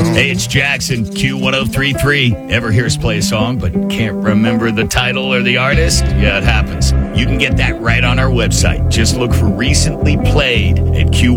Hey, it's Jackson, Q1033. Ever hear us play a song but can't remember the title or the artist? Yeah, it happens. You can get that right on our website. Just look for Recently Played at Q1033.